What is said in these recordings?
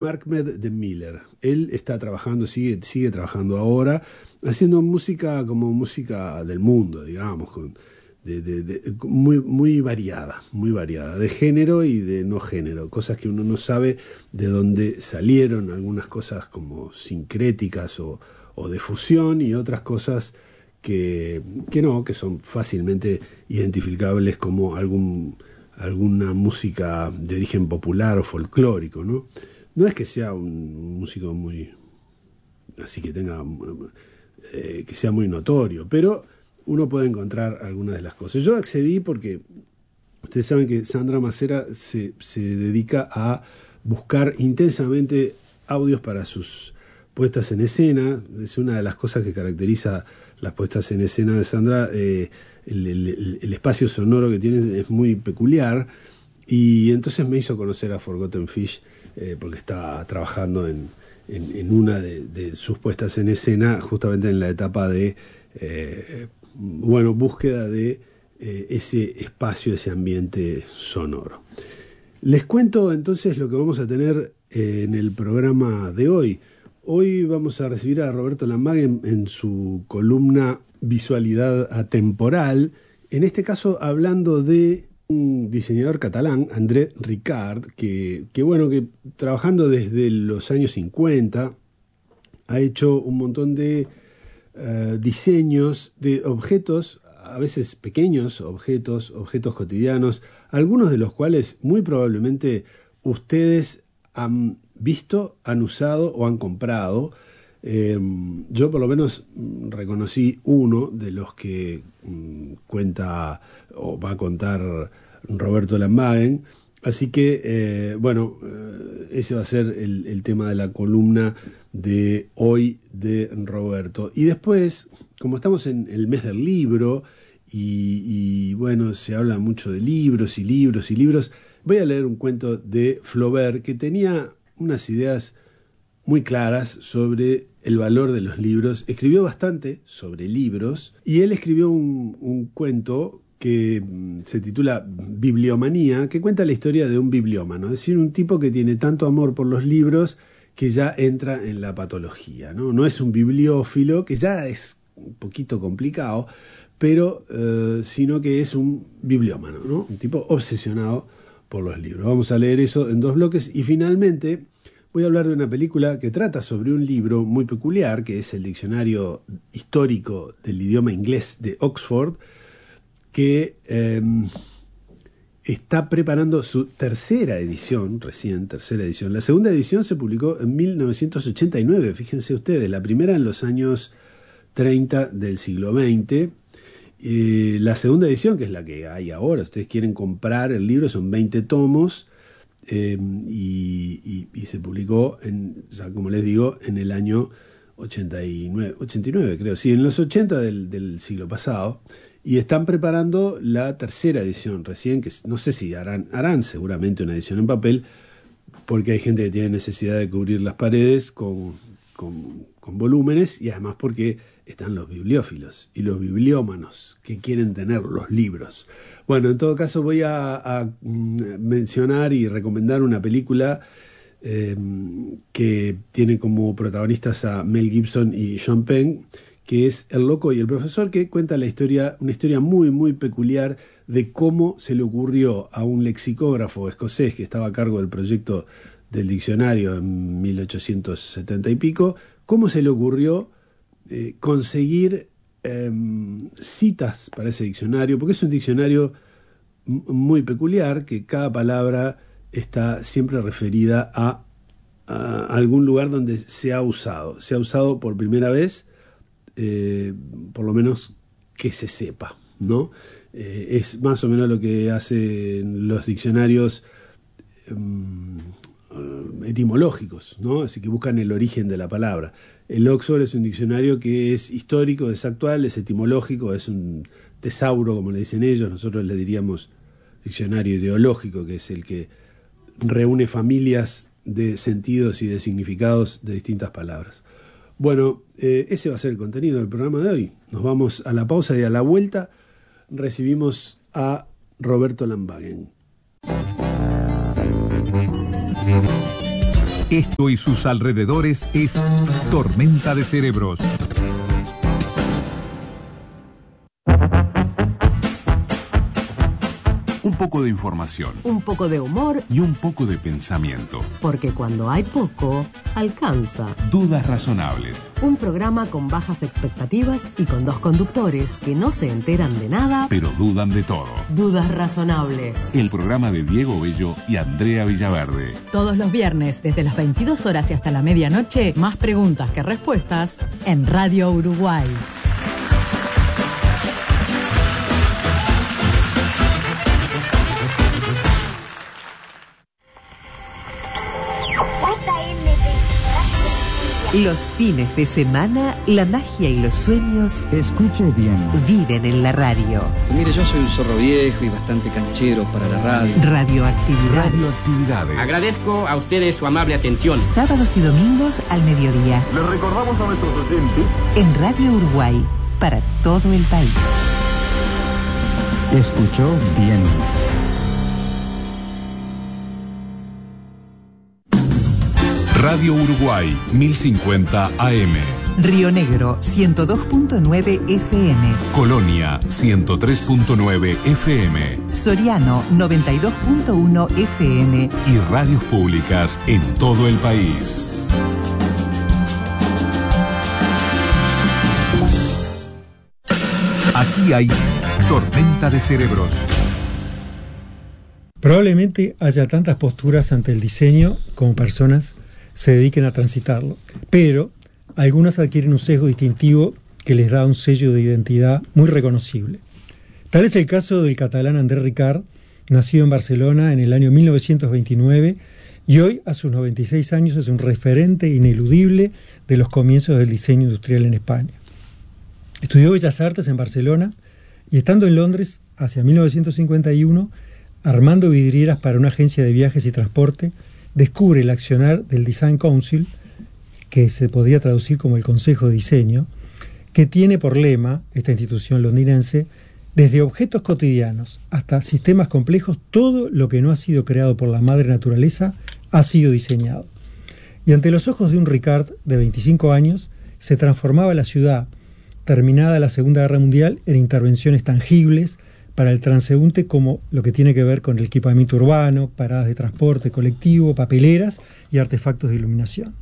Ahmed de Miller. Él está trabajando, sigue trabajando ahora, haciendo música como música del mundo, digamos, muy variada, de género y de no género, cosas que uno no sabe de dónde salieron, algunas cosas como sincréticas o de fusión y otras cosas que son fácilmente identificables como alguna música de origen popular o folclórico, ¿no? No es que sea un músico muy, así que que sea muy notorio, pero uno puede encontrar algunas de las cosas. Yo accedí porque ustedes saben que Sandra Macera se dedica a buscar intensamente audios para sus puestas en escena. Es una de las cosas que caracteriza las puestas en escena de Sandra. El espacio sonoro que tiene es muy peculiar, y entonces me hizo conocer a Forgotten Fish, porque estaba trabajando en una de sus puestas en escena, justamente en la etapa de búsqueda de ese espacio, ese ambiente sonoro. Les cuento entonces lo que vamos a tener en el programa de hoy. Hoy vamos a recibir a Roberto Lambague en su columna Visualidad Atemporal, en este caso hablando de un diseñador catalán, André Ricard, que trabajando desde los años 50 ha hecho un montón de diseños de objetos, a veces pequeños objetos cotidianos, algunos de los cuales muy probablemente ustedes han visto, han usado o han comprado. Yo por lo menos reconocí uno de los que cuenta o va a contar Roberto Lambagen, así que ese va a ser el tema de la columna de hoy de Roberto. Y después, como estamos en el mes del libro y se habla mucho de libros, voy a leer un cuento de Flaubert que tenía unas ideas muy claras sobre el valor de los libros. Escribió bastante sobre libros y él escribió un cuento que se titula Bibliomanía, que cuenta la historia de un bibliómano, es decir, un tipo que tiene tanto amor por los libros que ya entra en la patología, ¿no? No es un bibliófilo, que ya es un poquito complicado, pero sino que es un bibliómano, ¿no? Un tipo obsesionado por los libros. Vamos a leer eso en 2 bloques y finalmente voy a hablar de una película que trata sobre un libro muy peculiar, que es el Diccionario Histórico del Idioma Inglés de Oxford, que está preparando su tercera edición. La segunda edición se publicó en 1989, fíjense ustedes, la primera en los años 30 del siglo XX. La segunda edición, que es la que hay ahora, ustedes quieren comprar el libro, son 20 tomos, y se publicó, como les digo, en el año 89 creo, sí, en los 80 del siglo pasado. Y están preparando la tercera edición recién, que no sé si harán seguramente una edición en papel, porque hay gente que tiene necesidad de cubrir las paredes con volúmenes, y además porque están los bibliófilos y los bibliómanos que quieren tener los libros. Bueno, en todo caso voy a mencionar y recomendar una película que tiene como protagonistas a Mel Gibson y Sean Penn, que es El loco y el profesor, que cuenta una historia muy, muy peculiar de cómo se le ocurrió a un lexicógrafo escocés que estaba a cargo del proyecto del diccionario en 1870 y pico, cómo se le ocurrió conseguir citas para ese diccionario, porque es un diccionario muy peculiar, que cada palabra está siempre referida a algún lugar donde se ha usado por primera vez, por lo menos que se sepa, ¿no? Es más o menos lo que hacen los diccionarios etimológicos, ¿no? Así que buscan el origen de la palabra. El Oxford es un diccionario que es histórico, es actual, es etimológico, es un tesauro, como le dicen ellos. Nosotros le diríamos diccionario ideológico, que es el que reúne familias de sentidos y de significados de distintas palabras. Bueno, ese va a ser el contenido del programa de hoy. Nos vamos a la pausa y a la vuelta recibimos a Roberto Lambagen. Esto y sus alrededores es Tormenta de Cerebros. Un poco de información. Un poco de humor. Y un poco de pensamiento. Porque cuando hay poco, alcanza. Dudas razonables. Un programa con bajas expectativas y con dos conductores que no se enteran de nada, pero dudan de todo. Dudas razonables. El programa de Diego Bello y Andrea Villaverde. Todos los viernes, desde las 22 horas y hasta la medianoche, más preguntas que respuestas en Radio Uruguay. Los fines de semana, la magia y los sueños, escuche bien, viven en la radio. Mire, yo soy un zorro viejo y bastante canchero para la radio. Radioactividades. Agradezco a ustedes su amable atención. Sábados y domingos al mediodía. Les recordamos a nuestros oyentes en Radio Uruguay, para todo el país. Escuchó bien. Radio Uruguay, 1050 AM. Río Negro, 102.9 FM. Colonia, 103.9 FM. Soriano, 92.1 FM. Y radios públicas en todo el país. Aquí hay Tormenta de Cerebros. Probablemente haya tantas posturas ante el diseño como personas se dediquen a transitarlo, pero algunas adquieren un sesgo distintivo que les da un sello de identidad muy reconocible. Tal es el caso del catalán André Ricard, nacido en Barcelona en el año 1929 y hoy, a sus 96 años, es un referente ineludible de los comienzos del diseño industrial en España. Estudió Bellas Artes en Barcelona y, estando en Londres hacia 1951, armando vidrieras para una agencia de viajes y transporte, descubre el accionar del Design Council, que se podría traducir como el Consejo de Diseño, que tiene por lema, esta institución londinense, desde objetos cotidianos hasta sistemas complejos, todo lo que no ha sido creado por la madre naturaleza ha sido diseñado. Y ante los ojos de un Ricard de 25 años, se transformaba la ciudad, terminada la Segunda Guerra Mundial, en intervenciones tangibles para el transeúnte, como lo que tiene que ver con el equipamiento urbano, paradas de transporte colectivo, papeleras y artefactos de iluminación.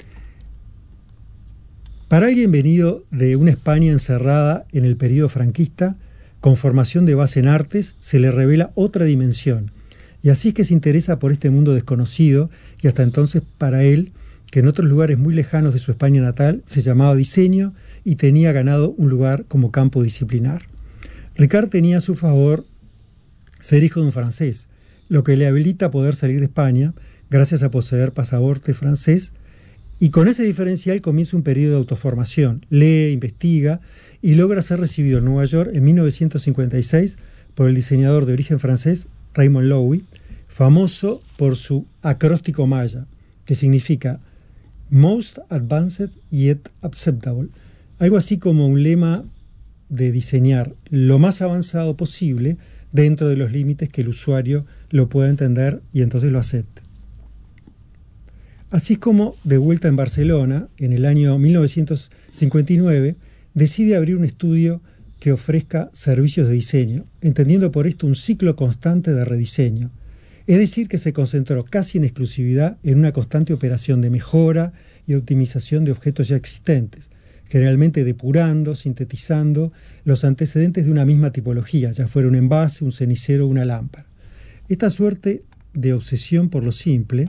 Para alguien venido de una España encerrada en el periodo franquista, con formación de base en artes, se le revela otra dimensión, y así es que se interesa por este mundo desconocido, y hasta entonces para él, que en otros lugares muy lejanos de su España natal se llamaba diseño y tenía ganado un lugar como campo disciplinar. Ricard tenía a su favor ser hijo de un francés, lo que le habilita a poder salir de España gracias a poseer pasaporte francés, y con ese diferencial comienza un periodo de autoformación. Lee, investiga y logra ser recibido en Nueva York en 1956 por el diseñador de origen francés Raymond Loewy, famoso por su acróstico maya, que significa Most Advanced Yet Acceptable, algo así como un lema de diseñar lo más avanzado posible dentro de los límites que el usuario lo pueda entender y entonces lo acepte. Así es como, de vuelta en Barcelona, en el año 1959, decide abrir un estudio que ofrezca servicios de diseño, entendiendo por esto un ciclo constante de rediseño. Es decir, que se concentró casi en exclusividad en una constante operación de mejora y optimización de objetos ya existentes, generalmente depurando, sintetizando los antecedentes de una misma tipología, ya fuera un envase, un cenicero o una lámpara. Esta suerte de obsesión por lo simple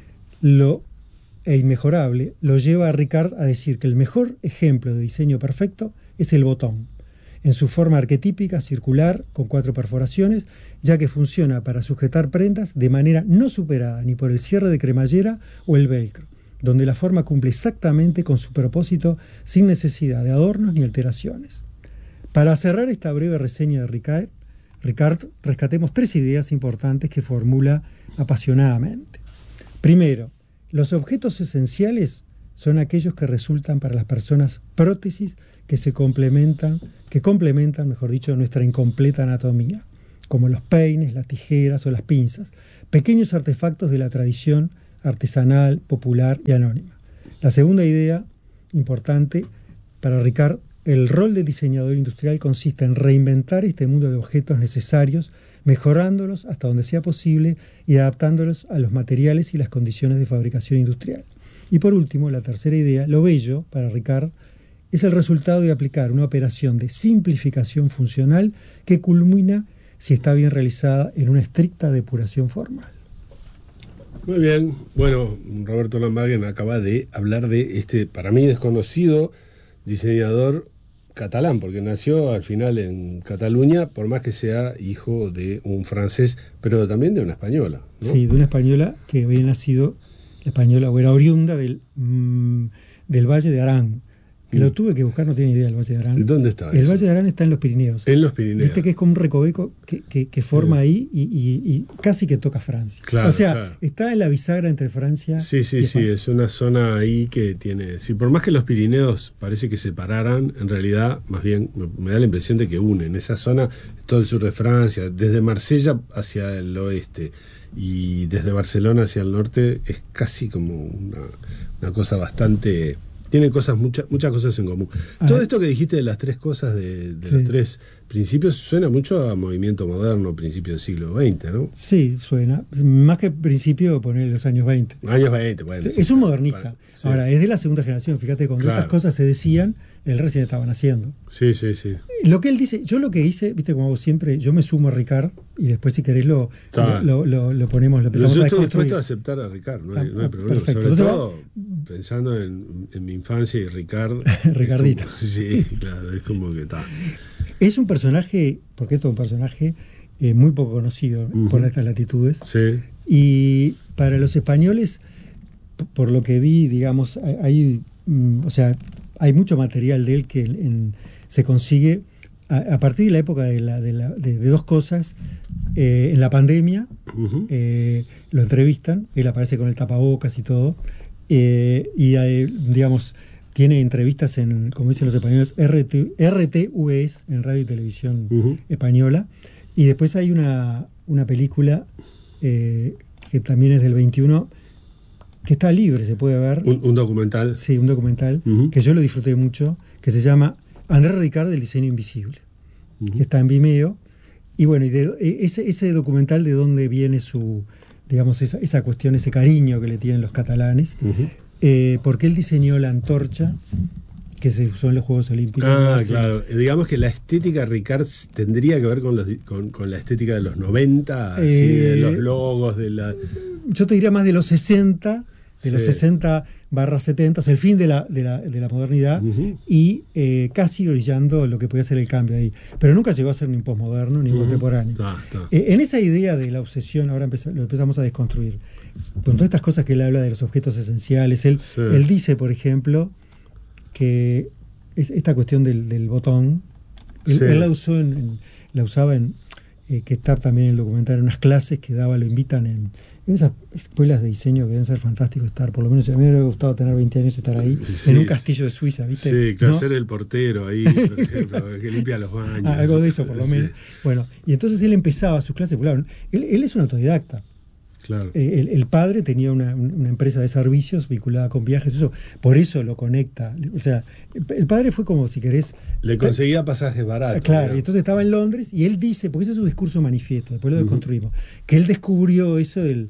e inmejorable lo lleva a Ricard a decir que el mejor ejemplo de diseño perfecto es el botón, en su forma arquetípica circular con 4 perforaciones, ya que funciona para sujetar prendas de manera no superada ni por el cierre de cremallera o el velcro, donde la forma cumple exactamente con su propósito sin necesidad de adornos ni alteraciones. Para cerrar esta breve reseña de Ricard, rescatemos 3 ideas importantes que formula apasionadamente. Primero, los objetos esenciales son aquellos que resultan para las personas prótesis que complementan, nuestra incompleta anatomía, como los peines, las tijeras o las pinzas, pequeños artefactos de la tradición artesanal, popular y anónima. La segunda idea importante para Ricard, el rol del diseñador industrial consiste en reinventar este mundo de objetos necesarios, mejorándolos hasta donde sea posible y adaptándolos a los materiales y las condiciones de fabricación industrial. Y por último, la tercera idea, lo bello para Ricard es el resultado de aplicar una operación de simplificación funcional que culmina, si está bien realizada, en una estricta depuración formal. Muy bien. Bueno, Roberto Lambagen acaba de hablar de este, para mí desconocido, diseñador catalán, porque nació al final en Cataluña, por más que sea hijo de un francés, pero también de una española, ¿no? Sí, de una española que había nacido, española o era oriunda del Valle de Arán, que lo tuve que buscar, no tiene idea del Valle de Arán. ¿Dónde está El eso? Valle de Arán está en los Pirineos. En los Pirineos. Viste que es como un recoveco que forma ahí y casi que toca Francia. Claro, o sea, claro. Está en la bisagra entre Francia Sí, y España. es una zona ahí que tiene... Sí, por más que los Pirineos parece que separaran, en realidad, más bien, me da la impresión de que unen. Esa zona, todo el sur de Francia, desde Marsella hacia el oeste y desde Barcelona hacia el norte, es casi como una cosa bastante... Tiene muchas cosas en común. Todo esto que dijiste de las tres cosas, de los tres principios, suena mucho a movimiento moderno, principio del siglo XX, ¿no? Sí, suena. Más que principio, poner los años 20. Años 20, bueno. Sí, es un modernista. Sí. Ahora, es de la segunda generación. Fíjate, cuando estas cosas se decían, el recién estaban haciendo. Sí. Lo que él dice, yo lo que hice, viste, como hago siempre, yo me sumo a Ricard y después, si querés, lo ponemos, lo empezamos yo a estoy discutir. dispuesto a aceptar a Ricard, no hay problema. Perfecto. Sobre Entonces, todo pensando en mi infancia y Ricard. Ricardito. Sí, claro, es como que está. Es un personaje, porque esto es un personaje muy poco conocido por estas latitudes. Sí. Y para los españoles, por lo que vi, digamos, hay mucho material de él que se consigue a partir de la época de dos cosas. En la pandemia lo entrevistan, él aparece con el tapabocas y todo, digamos, tiene entrevistas en, como dicen los españoles, RTVEs, en radio y televisión española, y después hay una película que también es del 21, que está libre, se puede ver. ¿Un documental? Sí, un documental, que yo lo disfruté mucho, que se llama Andrés Ricard del diseño invisible, que está en Vimeo. Y bueno, ese documental, de dónde viene su, digamos, esa cuestión, ese cariño que le tienen los catalanes, porque él diseñó la antorcha que se usó en los Juegos Olímpicos. Claro. Digamos que la estética Ricard tendría que ver con la estética de los 90, así, de los logos, de la... Yo te diría más de los 60, los 60/70, o sea, el fin de la modernidad, y casi brillando lo que podía ser el cambio ahí. Pero nunca llegó a ser ni posmoderno ni contemporáneo. En esa idea de la obsesión, ahora lo empezamos a desconstruir. Con todas estas cosas que él habla de los objetos esenciales, él dice, por ejemplo, que esta cuestión del botón, él la usaba que está también en el documental, en unas clases que daba, lo invitan en esas escuelas de diseño que deben ser fantásticos estar, por lo menos a mí me hubiera gustado tener 20 años y estar ahí, en un castillo de Suiza, ¿viste? Sí, que hacer el portero ahí, por ejemplo, que limpia los baños. Algo de eso, por lo menos. Bueno, y entonces él empezaba sus clases, claro, él es un autodidacta. Claro. El padre tenía una empresa de servicios vinculada con viajes, eso, por eso lo conecta. O sea, el padre fue como, si querés... Le conseguía pasajes baratos. Claro, y entonces estaba en Londres y él dice, porque ese es su discurso manifiesto, después lo desconstruimos, que él descubrió eso del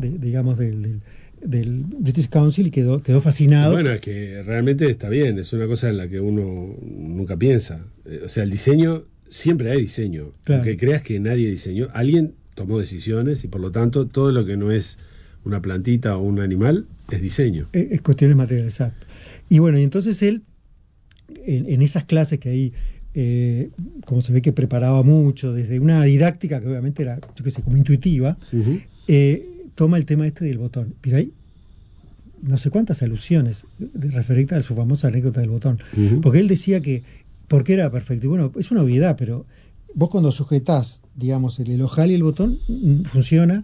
British Council y quedó fascinado. Bueno, es que realmente está bien, es una cosa en la que uno nunca piensa. O sea, el diseño, siempre hay diseño. Claro. Aunque creas que nadie diseñó, alguien tomó decisiones y por lo tanto todo lo que no es una plantita o un animal es diseño. Es cuestiones materiales, exacto. Y bueno, y entonces él, en esas clases que ahí, como se ve que preparaba mucho, desde una didáctica que obviamente era, yo qué sé, como intuitiva, toma el tema del botón. Pero hay no sé cuántas alusiones referentes a su famosa anécdota del botón. Porque él decía que, porque era perfecto. Y bueno, es una obviedad, pero vos cuando sujetás, digamos, el ojal y el botón, funciona,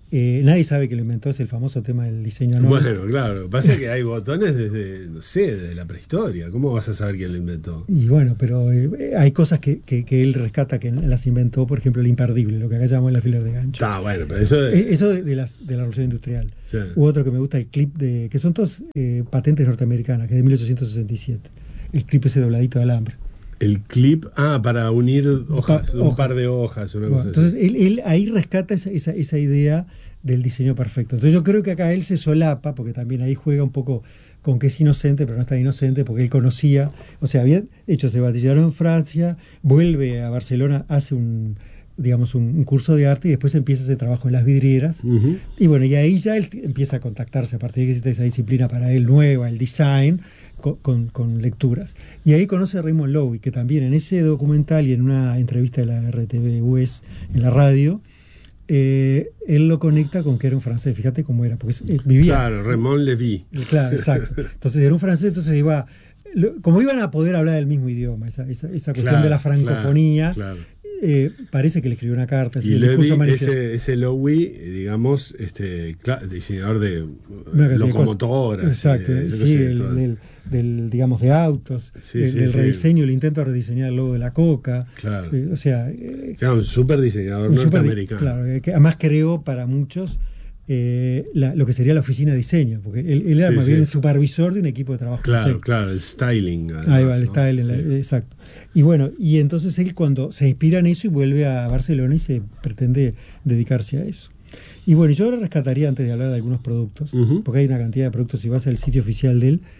Nadie sabe que lo inventó, es el famoso tema del diseño anónimo. Bueno, claro, lo que pasa es que hay botones desde, no sé, desde la prehistoria. ¿Cómo vas a saber quién lo inventó? Y bueno, pero hay cosas que él rescata que las inventó, por ejemplo, el imperdible, lo que acá llamamos el alfiler de gancho. Está bueno, pero eso eso de la Revolución Industrial. Sí. U otro que me gusta, el clip que son todos patentes norteamericanas, que es de 1867. El clip ese dobladito de alambre. El clip, para unir hojas, un par de hojas, una cosa entonces así. Él ahí rescata esa idea del diseño perfecto. Entonces yo creo que acá él se solapa, porque también ahí juega un poco con que es inocente, pero no es tan inocente, porque él conocía, o sea, había hecho ese bachillerato en Francia, vuelve a Barcelona, hace un curso de arte y después empieza ese trabajo en las vidrieras. Uh-huh. Y bueno, y ahí ya él empieza a contactarse, a partir de que existe esa disciplina para él nueva, el design, con lecturas. Y ahí conoce a Raymond Loewy, que también en ese documental y en una entrevista de la RTV US en la radio, él lo conecta con que era un francés. Fíjate cómo era, porque vivía. Claro, Raymond Lévy. Claro, exacto. Entonces era un francés, entonces como iban a poder hablar el mismo idioma, esa cuestión de la francofonía. Claro. Parece que le escribió una carta. Y Lévy, ese Loewy, digamos, diseñador de locomotoras. Exacto, del digamos, de autos, del rediseño, el intento de rediseñar el logo de la Coca. Claro. Claro, un súper diseñador norteamericano. Claro, que además creó para muchos lo que sería la oficina de diseño, porque él era más bien un supervisor de un equipo de trabajo. Claro, el styling. Además, ahí va, el styling, exacto. Y bueno, y entonces él cuando se inspira en eso y vuelve a Barcelona y se pretende dedicarse a eso. Y bueno, yo ahora rescataría, antes de hablar de algunos productos, porque hay una cantidad de productos, si vas al sitio oficial de él,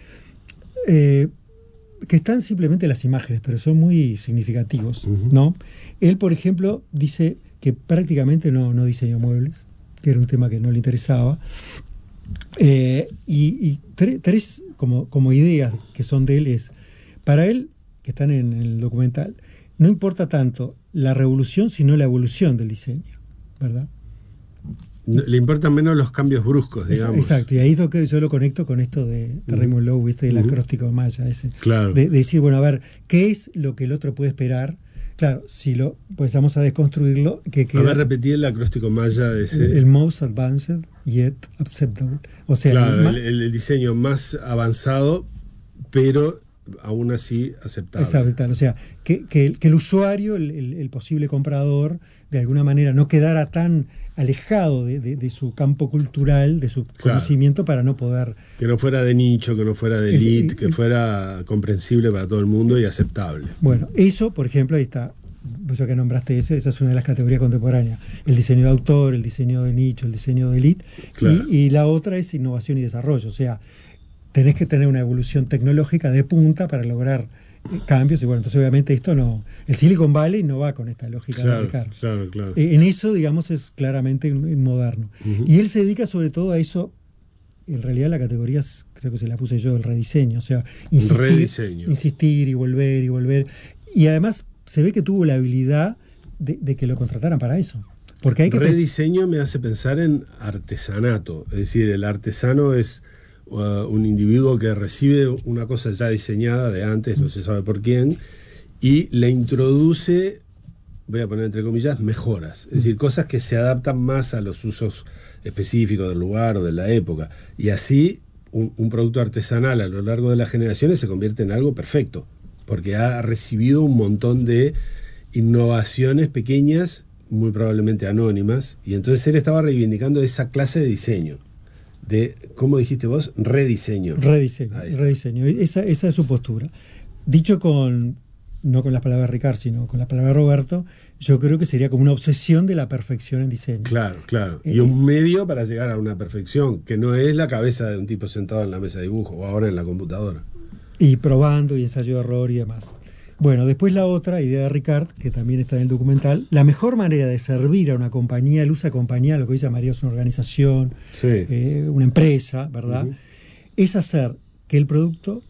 que están simplemente las imágenes, pero son muy significativos, ¿no? Él, por ejemplo, dice que prácticamente no diseñó muebles, que era un tema que no le interesaba, y tres como ideas que son de él es, para él, que están en el documental, no importa tanto la revolución, sino la evolución del diseño, ¿verdad? Le importan menos los cambios bruscos, digamos. Exacto, y ahí es lo que yo lo conecto con esto de Raymond Loewy, del acróstico maya ese. Claro. De decir, bueno, a ver, ¿qué es lo que el otro puede esperar? Claro, si lo empezamos a desconstruirlo, que queda... A ver, repetí el acróstico maya ese. El most advanced yet acceptable. O sea, claro, el diseño más avanzado, pero aún así aceptable. Exacto, o sea, que el usuario, el posible comprador, de alguna manera no quedara tan alejado de su campo cultural, de su conocimiento, para no poder... Que no fuera de nicho, que no fuera de elite, que fuera comprensible para todo el mundo y aceptable. Bueno, eso, por ejemplo, ahí está, pues ya que nombraste esa es una de las categorías contemporáneas. El diseño de autor, el diseño de nicho, el diseño de elite. Claro. Y la otra es innovación y desarrollo. O sea, tenés que tener una evolución tecnológica de punta para lograr cambios. Y bueno, entonces obviamente esto no... El Silicon Valley no va con esta lógica de mercado. Claro. En eso, digamos, es claramente moderno. Y él se dedica sobre todo a eso. En realidad la categoría creo que se la puse yo, el rediseño. O sea, insistir y volver. Y además se ve que tuvo la habilidad de que lo contrataran para eso. Porque hay que rediseño me hace pensar en artesanato. Es decir, el artesano es un individuo que recibe una cosa ya diseñada de antes, no se sabe por quién, y le introduce, voy a poner entre comillas, mejoras. Es decir, cosas que se adaptan más a los usos específicos del lugar o de la época. Y así un producto artesanal a lo largo de las generaciones se convierte en algo perfecto, porque ha recibido un montón de innovaciones pequeñas, muy probablemente anónimas, y entonces él estaba reivindicando esa clase de diseño. De, ¿cómo dijiste vos? Rediseño. Rediseño. Esa es su postura. Dicho no con las palabras de Ricard, sino con las palabras de Roberto, yo creo que sería como una obsesión de la perfección en diseño. Claro. Y un medio para llegar a una perfección, que no es la cabeza de un tipo sentado en la mesa de dibujo o ahora en la computadora. Y probando y ensayo de error y demás. Bueno, después la otra idea de Ricard, que también está en el documental, la mejor manera de servir a una compañía, él usa compañía, lo que hoy llamaría una organización, una empresa, ¿verdad? Es hacer el producto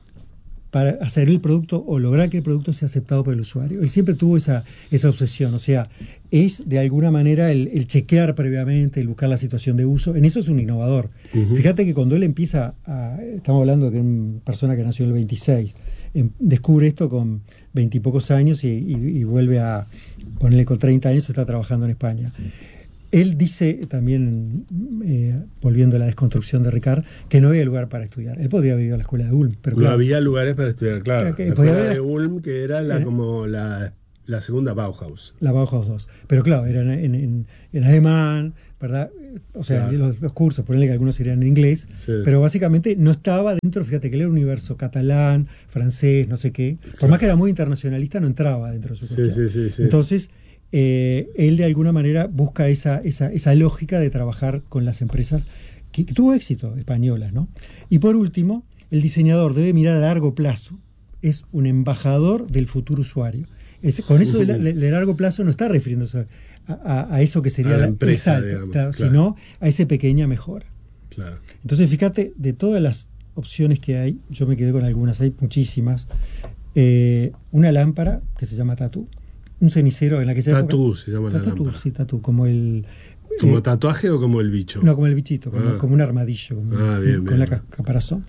o lograr que el producto sea aceptado por el usuario. Él siempre tuvo esa obsesión, o sea, es de alguna manera el chequear previamente, el buscar la situación de uso. En eso es un innovador. Fíjate que cuando él empieza estamos hablando de que una persona que nació en el 26, descubre esto con 20 y pocos años y vuelve a ponerle con 30 años, está trabajando en España. Él dice también, volviendo a la desconstrucción de Ricard, que no había lugar para estudiar. Él podría haber ido a la escuela de Ulm, pero no claro, había lugares para estudiar, claro. Que La podía escuela haber- de Ulm, que era como la segunda Bauhaus. la Bauhaus 2. Pero claro, era en alemán, ¿verdad? O sea, Claro. los cursos, ponele que algunos serían en inglés, Sí. pero básicamente no estaba dentro, fíjate que él era un universo catalán, francés, no sé qué. Por más que era muy internacionalista, no entraba dentro de su cuestión. Sí. Entonces, él de alguna manera busca esa lógica de trabajar con las empresas que tuvo éxito, españolas, ¿no? Y por último, el diseñador debe mirar a largo plazo, es un embajador del futuro usuario. Con eso de largo plazo no está refiriéndose a eso que sería A la el empresa, salto, digamos, claro, claro. sino a esa pequeña mejora. Claro. Entonces, fíjate, de todas las opciones que hay, yo me quedé con algunas, hay muchísimas. Una lámpara que se llama Tatú, un cenicero en aquella época. Tatú se llama la Tatú, lámpara. sí, Tatú, como el... ¿Como tatuaje o como el bicho? No, como el bichito, como, Ah. como un armadillo, como, Bien, con la bien. caparazón.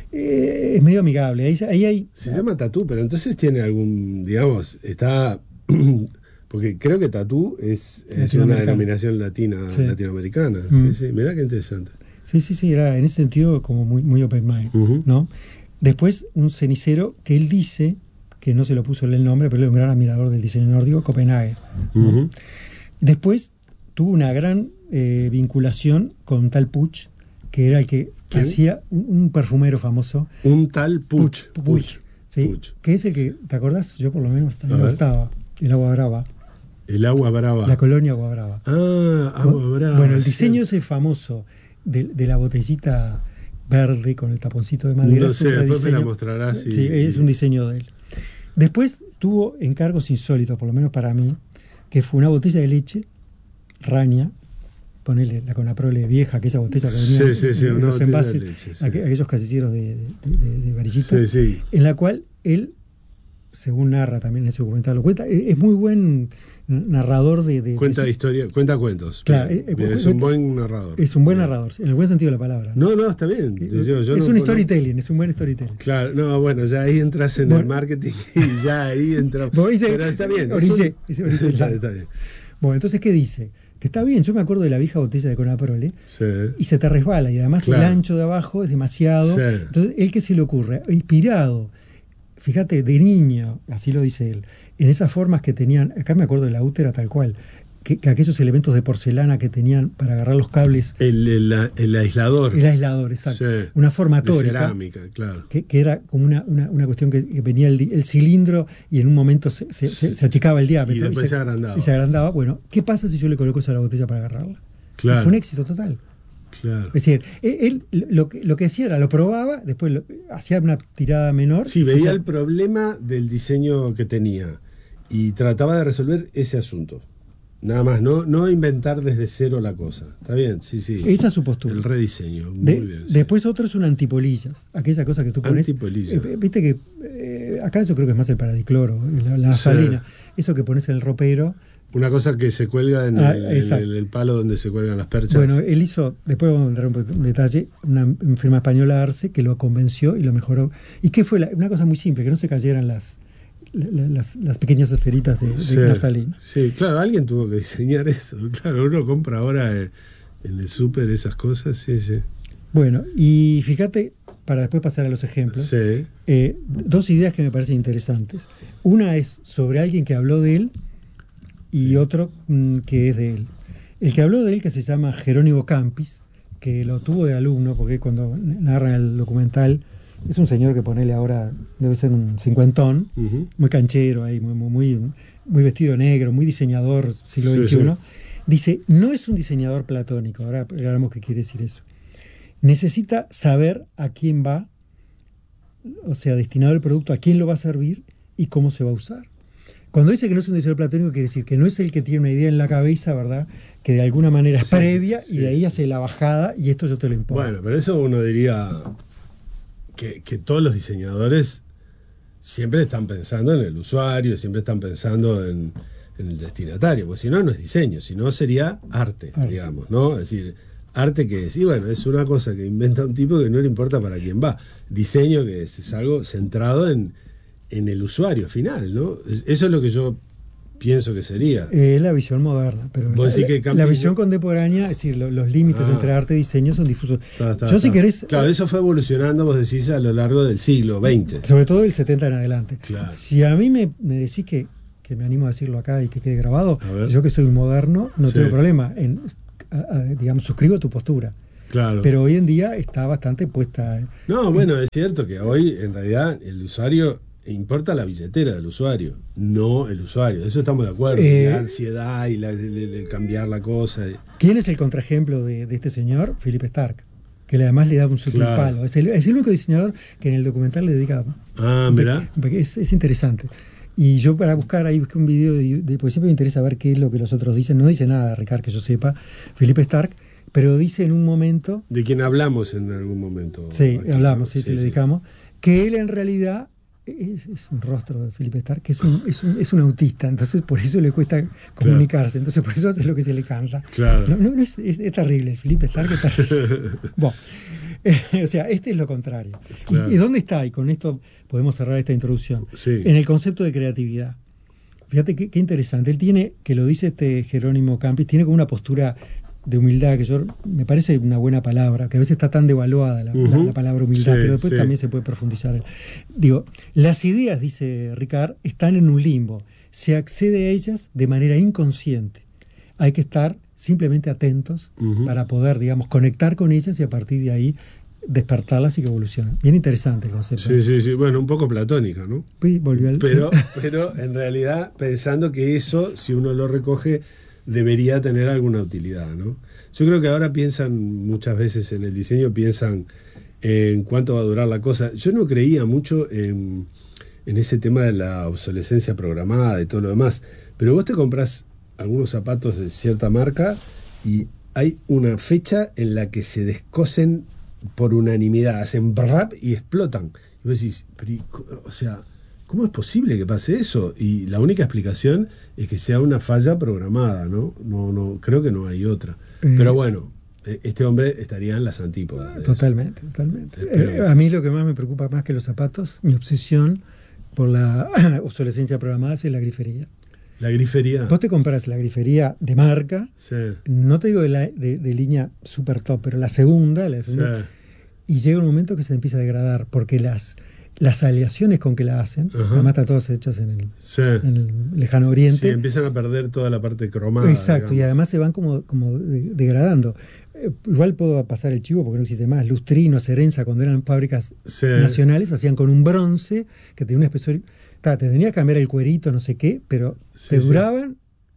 Es medio amigable. Ahí hay... Se llama Tatú, pero entonces tiene algún, digamos, está... Porque creo que Tatú es una Latinoamericano. denominación Sí. latinoamericana. Mm. Sí, mirá qué interesante. Sí, era en ese sentido como muy open mind, Ujú. ¿no? Después, un cenicero que él dice, que no se lo puso él el nombre, pero él es un gran admirador del diseño nórdico, Copenhague. ¿no? Ujú. Después tuvo una gran vinculación con tal Puig, que era el que ¿Quién? hacía un perfumero famoso. Un tal Puig. Puig, ¿sí? Puig. Que es el que, ¿te acordás? Yo por lo menos A no ver. estaba, el Agua Brava, El agua brava. la colonia Agua Brava. Agua brava. Bueno, el diseño sí. ese famoso de la botellita verde con el taponcito de madera. No es un sé, después me rediseño. la mostrarás. Sí, es un diseño de él. Después tuvo encargos insólitos, por lo menos para mí, que fue una botella de leche, Raña, ponele la Conaprole vieja, aquella botella que venía Sí, en una los botella envases, de leche, sí. aquellos casilleros de varillitas, Sí. en la cual él, según narra también en ese documental, lo cuenta, es muy buen narrador de Cuenta su- historia, cuenta cuentos. Claro, Bien, bien, es un buen narrador. Es un buen narrador, en el buen sentido de la palabra. No, está bien. Yo es no- un storytelling, es un buen storytelling. Claro, no, bueno, ya ahí entras en Bueno. el marketing y ya ahí entras. Vos dice- Pero está bien. orillé, eso- orillé, está claro. bien. Bueno, entonces, ¿qué dice? Que está bien, yo me acuerdo de la vieja botella de Conaprole Sí. y se te resbala y además Claro. el ancho de abajo es demasiado. Sí. Entonces, ¿él qué se le ocurre? Inspirado, fíjate, de niño, así lo dice él, en esas formas que tenían, acá me acuerdo de la útera tal cual, que aquellos elementos de porcelana que tenían para agarrar los cables, El aislador. el aislador, exacto, Sí. una forma De tórica. cerámica, claro. Que era como una cuestión que venía el cilindro y en un momento se achicaba el diámetro. Y después se agrandaba. Y se agrandaba. Bueno, ¿qué pasa si yo le coloco eso a la botella para agarrarla? Claro. Y fue un éxito total. Claro. Es decir, él lo que hacía era lo probaba, después hacía una tirada menor. Sí, veía o sea, el problema del diseño que tenía y trataba de resolver ese asunto. Nada más, no inventar desde cero la cosa. Está bien, sí. Esa es su postura. El rediseño. Muy bien. sí. Después otro es un antipolillas, aquella cosa que tú pones. Antipolillas. Viste que acá yo creo que es más el paradicloro, la naftalina. Eso que pones en el ropero. Una cosa que se cuelga en exacto. el palo donde se cuelgan las perchas. Bueno, él hizo, después vamos a entrar en detalle, una firma española Arce que lo convenció y lo mejoró. ¿Y qué fue? Una cosa muy simple, que no se cayeran las pequeñas esferitas de naftalina. Sí, claro, alguien tuvo que diseñar eso. Claro, uno compra ahora en el súper esas cosas, sí. Bueno, y fíjate, para después pasar a los ejemplos, Sí. dos ideas que me parecen interesantes. Una es sobre alguien que habló de él y otro que es de él. El que habló de él, que se llama Jerónimo Campis, que lo tuvo de alumno, porque cuando narra el documental, es un señor que ponele ahora, debe ser un cincuentón, Ujú. muy canchero ahí, muy vestido negro, muy diseñador siglo XXI. Sí. Dice, no es un diseñador platónico, ahora aclaramos qué quiere decir eso. Necesita saber a quién va, o sea, destinado el producto, a quién lo va a servir y cómo se va a usar. Cuando dice que no es un diseñador platónico, quiere decir que no es el que tiene una idea en la cabeza, ¿verdad? Que de alguna manera es Sí, previa y sí. de ahí hace la bajada y esto yo te lo impongo. Bueno, pero eso uno diría que todos los diseñadores siempre están pensando en el usuario, siempre están pensando en el destinatario, porque si no, no es diseño, si no sería arte, digamos, ¿no? Es decir, arte que es, y bueno, es una cosa que inventa un tipo que no le importa para quién va. Diseño que es algo centrado en el usuario final, ¿no? Eso es lo que yo pienso que sería. La visión moderna, pero la visión contemporánea, es decir, los límites entre arte y diseño son difusos. Si querés... Claro, eso fue evolucionando, vos decís, a lo largo del siglo XX. Sobre todo del 70 en adelante. Claro. Si a mí me decís que me animo a decirlo acá y que quede grabado, yo que soy un moderno, no tengo problema en, digamos, suscribo tu postura. Claro. Pero hoy en día está bastante puesta... No, bueno, es cierto que hoy, en realidad, el usuario... Importa la billetera del usuario, no el usuario. De eso estamos de acuerdo. La ansiedad y el cambiar la cosa. ¿Quién es el contraejemplo de este señor? Philip Stark, que además le da un super palo. Es el único diseñador que en el documental le dedica... mirá. Es interesante. Y yo para busqué un video porque siempre me interesa ver qué es lo que los otros dicen. No dice nada, Ricard, que yo sepa, Philip Stark, pero dice en un momento... De quien hablamos en algún momento. Sí, aquí, hablamos, ¿no? Sí, le dedicamos. Que él en realidad... Es un rostro de Philip Stark, que es un autista, entonces por eso le cuesta comunicarse, entonces por eso hace lo que se le canta. Claro. No, es terrible, el Philip Stark es terrible. Bueno, o sea, este es lo contrario. Claro. ¿Y dónde está? Y con esto podemos cerrar esta introducción. Sí. En el concepto de creatividad. Fíjate qué interesante. Él tiene, que lo dice Jerónimo Campis, tiene como una postura de humildad, que me parece una buena palabra, que a veces está tan devaluada la palabra humildad, pero después también se puede profundizar. Digo, las ideas, dice Ricard, están en un limbo. Se accede a ellas de manera inconsciente. Hay que estar simplemente atentos para poder, digamos, conectar con ellas y a partir de ahí despertarlas y que evolucionen. Bien interesante el concepto. Sí. Bueno, un poco platónica, ¿no? Sí, volvió al... Pero en realidad, pensando que eso, si uno lo recoge, debería tener alguna utilidad, ¿no? Yo creo que ahora piensan muchas veces en el diseño, piensan en cuánto va a durar la cosa. Yo no creía mucho en ese tema de la obsolescencia programada y todo lo demás, pero vos te comprás algunos zapatos de cierta marca y hay una fecha en la que se descosen por unanimidad, hacen brrap y explotan. Y vos decís, o sea, ¿cómo es posible que pase eso? Y la única explicación es que sea una falla programada, ¿no? No, creo que no hay otra. Pero bueno, este hombre estaría en las antípodas. Totalmente. A mí lo que más me preocupa más que los zapatos, mi obsesión por la obsolescencia programada es la grifería. La grifería. Vos te compras la grifería de marca, sí. No te digo de línea super top, pero la segunda, sí. Y llega un momento que se empieza a degradar, porque las aleaciones con que la hacen, además están todas hechas en el lejano oriente. Sí, empiezan a perder toda la parte cromada. Exacto, digamos. Y además se van como degradando. Igual puedo pasar el chivo porque no existe más. Lustrino, Serenza, cuando eran fábricas nacionales, hacían con un bronce que tenía un espesor. Te tenías que cambiar el cuerito, no sé qué, pero te duraban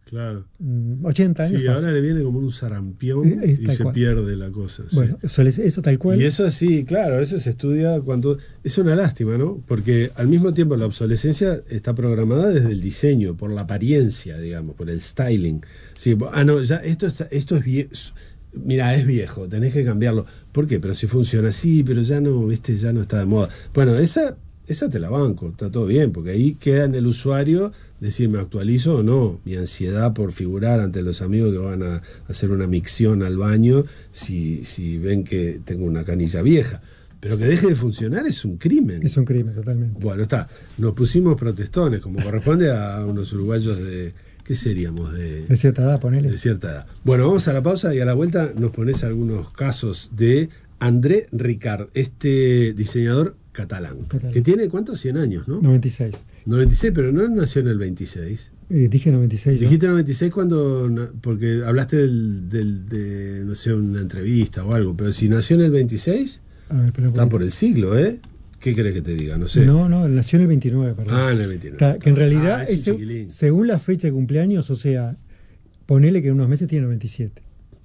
80 años. Sí, ahora le viene como un sarampión y se pierde la cosa. Bueno, eso tal cual. Y eso sí, claro, eso se estudia cuando... Es una lástima, ¿no? Porque al mismo tiempo la obsolescencia está programada desde el diseño, por la apariencia, digamos, por el styling. Sí, ya esto es viejo. Mira, es viejo, tenés que cambiarlo. ¿Por qué? Pero si funciona así, pero ya no, ¿viste? Ya no está de moda. Bueno, esa te la banco, está todo bien, porque ahí queda en el usuario decir, ¿me actualizo o no? Mi ansiedad por figurar ante los amigos que van a hacer una micción al baño si ven que tengo una canilla vieja. Pero que deje de funcionar es un crimen. Es un crimen, totalmente. Bueno, está. Nos pusimos protestones, como corresponde a unos uruguayos de... ¿Qué seríamos? De cierta edad, ponele. De cierta edad. Bueno, vamos a la pausa y a la vuelta nos pones algunos casos de André Ricard, este diseñador catalán. Que tiene, ¿cuántos? 100 años, ¿no? 96. 96, pero no nació en el 26. Dije 96. Dijiste 96 cuando, porque hablaste de, no sé, una entrevista o algo, pero si nació en el 26, está por el siglo, ¿eh? ¿Qué crees que te diga? No sé. No, nació en el 29, perdón. En el 29. Que en realidad, según la fecha de cumpleaños, o sea, ponele que en unos meses tiene 97.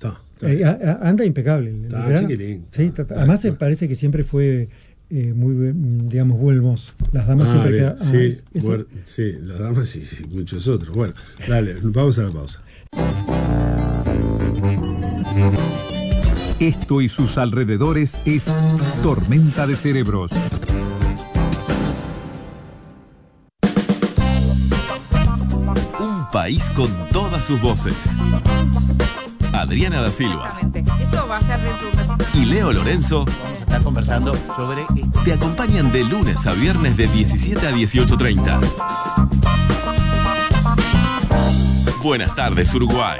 Anda impecable. Está chiquilín. Sí, además se parece que siempre fue muy, digamos, buen mozo. Las damas siempre quedan... sí, las damas y muchos otros. Bueno, dale, vamos a la pausa. Esto y sus alrededores es Tormenta de Cerebros. Un país con todas sus voces. Adriana da Silva. Eso va a ser dentro de y Leo Lorenzo vamos a estar conversando sobre... te acompañan de lunes a viernes de 17 a 18:30. Buenas tardes, Uruguay.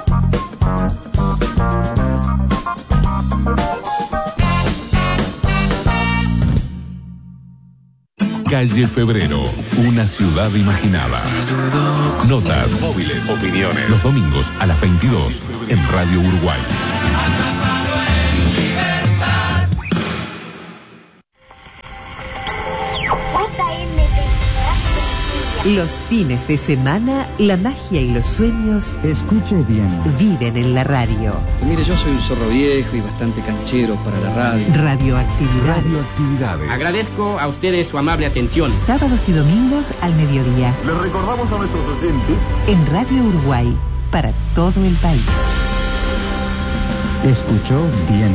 Calle Febrero, una ciudad imaginada. Notas, móviles, opiniones. Los domingos a las 22 en Radio Uruguay. Los fines de semana, la magia y los sueños, escuche bien, viven en la radio. Mire, yo soy un zorro viejo y bastante canchero para la radio. Radioactividades. Agradezco a ustedes su amable atención. Sábados y domingos al mediodía. Les recordamos a nuestros oyentes en Radio Uruguay, para todo el país. Escuchó bien.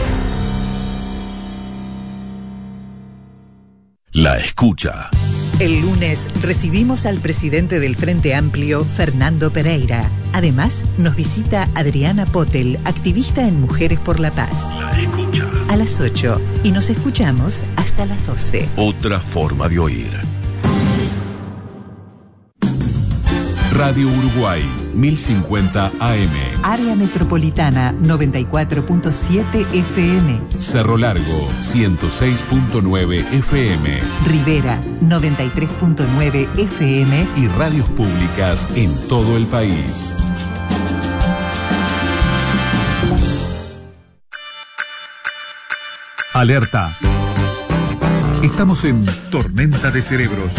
La escucha. El lunes recibimos al presidente del Frente Amplio, Fernando Pereira. Además, nos visita Adriana Potel, activista en Mujeres por la Paz. La escucha. A las 8 y nos escuchamos hasta las 12. Otra forma de oír. Radio Uruguay, 1050 AM. Área Metropolitana, 94.7 FM. Cerro Largo, 106.9 FM. Rivera, 93.9 FM. Y radios públicas en todo el país. Alerta. Estamos en Tormenta de Cerebros.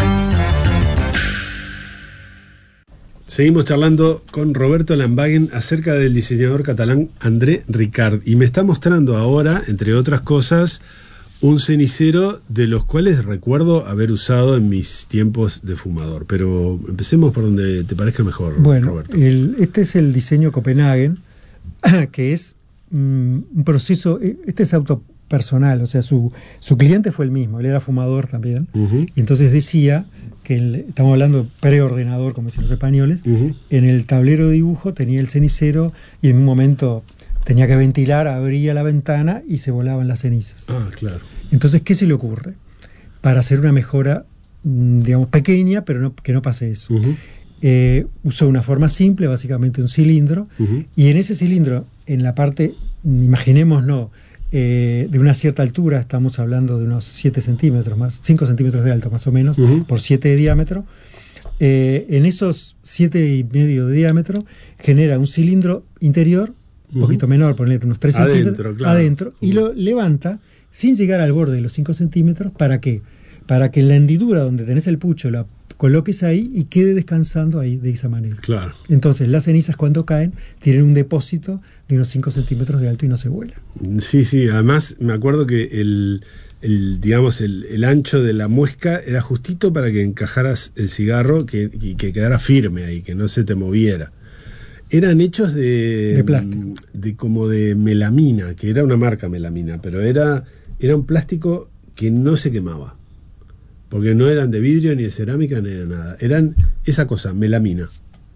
Seguimos charlando con Roberto Lambagen acerca del diseñador catalán André Ricard. Y me está mostrando ahora, entre otras cosas, un cenicero de los cuales recuerdo haber usado en mis tiempos de fumador. Pero empecemos por donde te parezca mejor, bueno, Roberto. Este es el diseño Copenhagen, que es un proceso, este es autopersonal, o sea, su cliente fue el mismo, él era fumador también, y entonces decía que estamos hablando preordenador, como dicen los españoles, en el tablero de dibujo tenía el cenicero y en un momento tenía que ventilar, abría la ventana y se volaban las cenizas. Ah, claro. Entonces, ¿qué se le ocurre? Para hacer una mejora, digamos, pequeña, pero que no pase eso. Usó una forma simple, básicamente un cilindro, y en ese cilindro, en la parte, imaginémonos, de una cierta altura, estamos hablando de unos 7 centímetros más, 5 centímetros de alto más o menos, por 7 de diámetro. En esos 7,5 de diámetro genera un cilindro interior, un poquito menor, ponle unos 3 centímetros, claro, adentro, y lo levanta sin llegar al borde de los 5 centímetros. ¿Para qué? Para que en la hendidura donde tenés el pucho la coloques ahí y quede descansando ahí de esa manera. Claro. Entonces las cenizas cuando caen tienen un depósito de unos 5 centímetros de alto y no se vuelan. Sí, sí, además me acuerdo que el ancho de la muesca era justito para que encajaras el cigarro y que quedara firme ahí, que no se te moviera. Eran hechos de plástico, como de melamina, que era una marca melamina, pero era un plástico que no se quemaba. Porque no eran de vidrio, ni de cerámica, ni de nada. Eran esa cosa, melamina.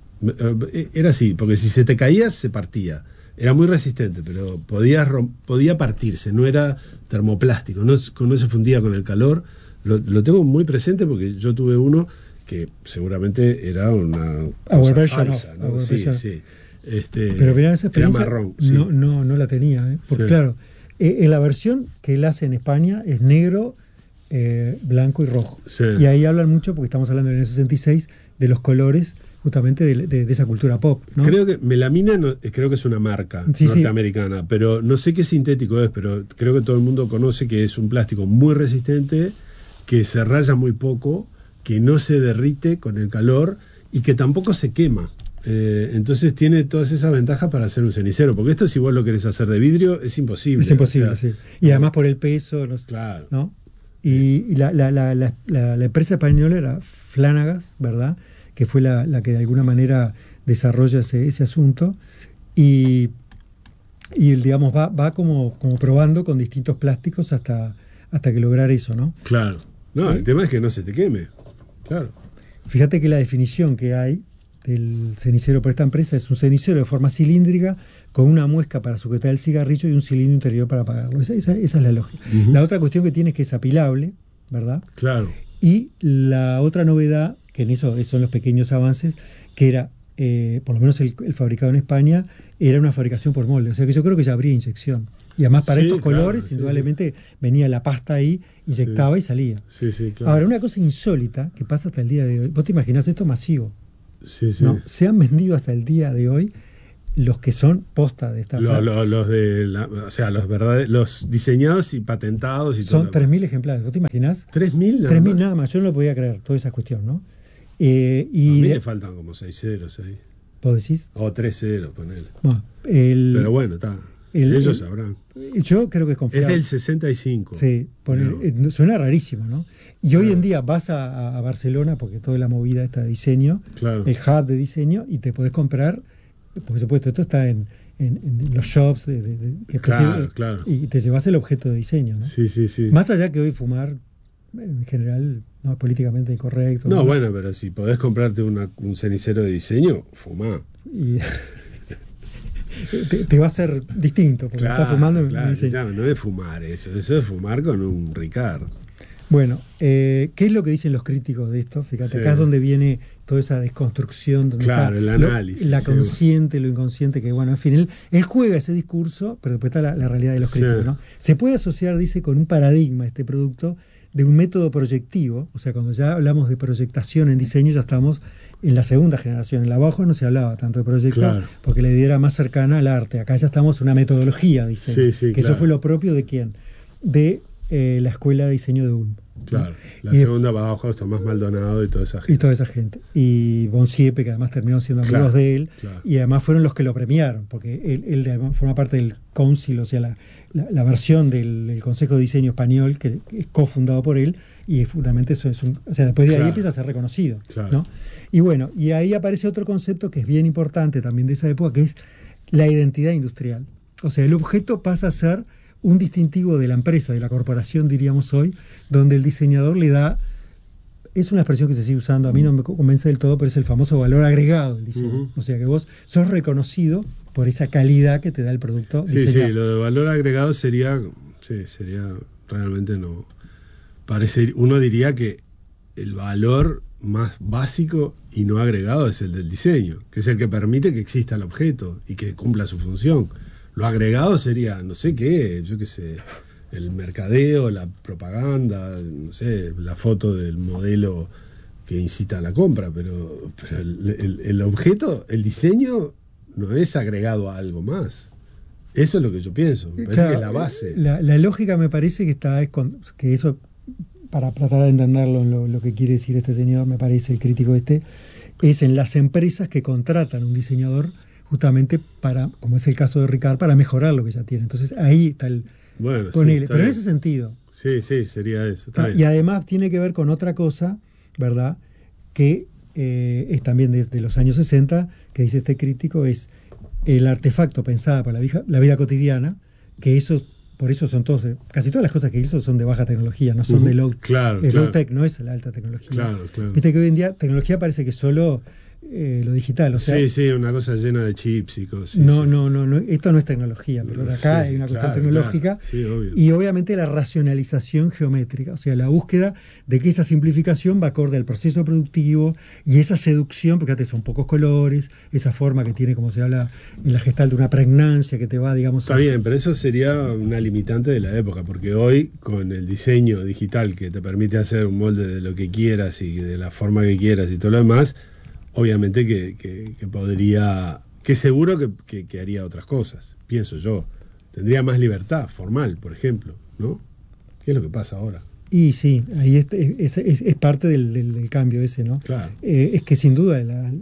Era así, porque si se te caía, se partía. Era muy resistente, pero podía partirse. No era termoplástico, no se fundía con el calor. Lo tengo muy presente porque yo tuve uno que seguramente era una cosa falsa, ¿no? Sí, sí. Pero mirá, esa experiencia era marrón. Sí. No la tenía. Porque sí, claro, en la versión que él hace en España es negro, blanco y rojo. Sí. Y ahí hablan mucho, porque estamos hablando en el 66, de los colores justamente de esa cultura pop, ¿no? Creo que melamina creo que es una marca norteamericana, pero no sé qué sintético es, pero creo que todo el mundo conoce que es un plástico muy resistente, que se raya muy poco, que no se derrite con el calor y que tampoco se quema. Entonces tiene todas esas ventajas para hacer un cenicero, porque esto si vos lo querés hacer de vidrio es imposible. Es imposible, sí. Y además por el peso, claro, ¿no? Y la empresa española era Flanagas, ¿verdad? Que fue la que de alguna manera desarrolla ese asunto, y digamos va como probando con distintos plásticos hasta que lograr eso, ¿no? Claro. No, el tema es que no se te queme. Claro. Fíjate que la definición que hay del cenicero por esta empresa es un cenicero de forma cilíndrica con una muesca para sujetar el cigarrillo y un cilindro interior para apagarlo. Esa es la lógica. La otra cuestión que tiene es que es apilable, ¿verdad? Claro. Y la otra novedad, que en eso son los pequeños avances, que era por lo menos el fabricado en España, era una fabricación por molde. O sea que yo creo que ya habría inyección. Y además para estos colores, indudablemente, venía la pasta ahí, inyectaba y salía. Sí, claro. Ahora, una cosa insólita que pasa hasta el día de hoy. ¿Vos te imaginás esto masivo? Sí. ¿No? Se han vendido hasta el día de hoy los que son posta de esta los de o sea, los diseñados y patentados y son 3.000 ejemplares. ¿Vos te imaginás? 3.000 3.000 nada más. Yo no lo podía creer, toda esa cuestión, ¿no? Y a mí le faltan como 6 ceros ahí. ¿Vos decís? O 3 ceros, ponele. Bueno, pero bueno, está. Ellos sabrán. Yo creo que es confiable. Es del 65. Sí, suena rarísimo, ¿no? Y hoy en día vas a Barcelona, porque toda la movida está de diseño, el hub de diseño, y te podés comprar, por supuesto, esto está en los shops claro. Y te llevas el objeto de diseño, ¿no? Sí. Más allá que hoy fumar, en general, no es políticamente incorrecto. No, bueno, pero si podés comprarte un cenicero de diseño, fumá. Y te va a ser distinto, porque estás fumando en diseño. Ya, no es fumar eso es fumar con un Ricard. Bueno, ¿qué es lo que dicen los críticos de esto? Fíjate, acá es donde viene toda esa desconstrucción, donde está el análisis, la consciente, lo inconsciente, que bueno, en fin, él juega ese discurso, pero después está la realidad de los críticos, ¿no? Se puede asociar, dice, con un paradigma este producto de un método proyectivo, o sea, cuando ya hablamos de proyectación en diseño, ya estamos en la segunda generación. En la baja no se hablaba tanto de proyectar, porque la idea era más cercana al arte. Acá ya estamos en una metodología de diseño, que eso fue lo propio de ¿quién? De la Escuela de Diseño de Ulm. Claro, la segunda Bauhaus, Tomás Maldonado y toda esa gente. Y Von Siepe, que además terminaron siendo amigos de él, y además fueron los que lo premiaron, porque él además forma parte del Council, o sea, la versión del Consejo de Diseño Español, que es cofundado por él, y fundamentalmente eso es o sea, después de ahí empieza a ser reconocido, ¿no? Y bueno, y ahí aparece otro concepto que es bien importante también de esa época, que es la identidad industrial. O sea, el objeto pasa a ser un distintivo de la empresa, de la corporación, diríamos hoy, donde el diseñador le da, es una expresión que se sigue usando, a mí no me convence del todo, pero es el famoso valor agregado del diseño. O sea, que vos sos reconocido por esa calidad que te da el producto diseñado. Sí, lo de valor agregado sería realmente no. Uno diría que el valor más básico y no agregado es el del diseño, que es el que permite que exista el objeto y que cumpla su función. Lo agregado sería, no sé qué, yo qué sé, el mercadeo, la propaganda, no sé, la foto del modelo que incita a la compra, pero el objeto, el diseño no es agregado a algo más. Eso es lo que yo pienso, me parece que es la base. La lógica me parece que que eso, para tratar de entenderlo, lo que quiere decir este señor, me parece, el crítico es en las empresas que contratan un diseñador justamente para, como es el caso de Ricard, para mejorar lo que ya tiene. Entonces ahí está el... Bueno, ponele, pero en ese sentido. Sí, sería eso. Y además tiene que ver con otra cosa, ¿verdad? Que es también desde los años 60, que dice este crítico, es el artefacto pensado para la vida cotidiana, que eso, por eso son casi todas las cosas que hizo son de baja tecnología, no son de low tech, no es la alta tecnología. Claro. Viste que hoy en día tecnología parece que solo lo digital, o sea, sí, una cosa llena de chips y cosas. No, esto no es tecnología, pero acá hay una cuestión tecnológica, obvio. Y obviamente la racionalización geométrica, o sea, la búsqueda de que esa simplificación va acorde al proceso productivo y esa seducción, porque son pocos colores, esa forma que tiene, como se habla en la Gestalt, de una pregnancia que te va, digamos... Está bien, pero eso sería una limitante de la época, porque hoy, con el diseño digital que te permite hacer un molde de lo que quieras y de la forma que quieras y todo lo demás, obviamente que podría, que seguro que haría otras cosas, pienso yo. Tendría más libertad formal, por ejemplo, ¿no? ¿Qué es lo que pasa ahora? Y sí, ahí es parte del cambio ese, ¿no? Claro. Es que sin duda